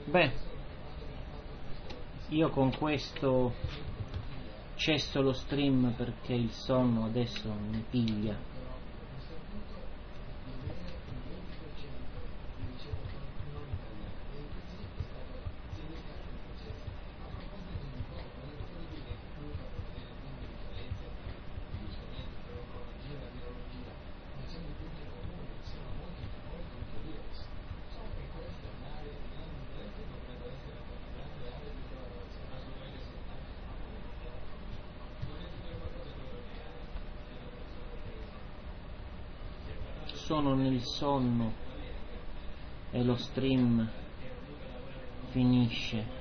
Beh, io con questo cesso lo stream perché il sonno adesso mi piglia. Sono nel sonno e lo stream finisce.